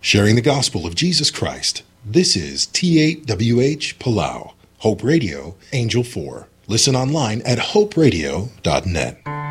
Sharing the gospel of Jesus Christ. This is T8WH Palau, Hope Radio, Angel 4. Listen online at hoperadio.net.